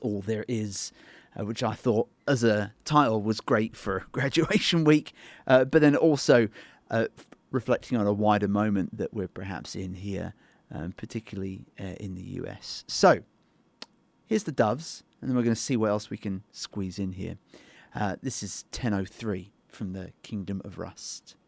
All There Is, which I thought as a title was great for graduation week, but then also reflecting on a wider moment that we're perhaps in here, particularly in the US. So here's the Doves, and then we're going to see what else we can squeeze in here. This is 10:03 from the Kingdom of Rust.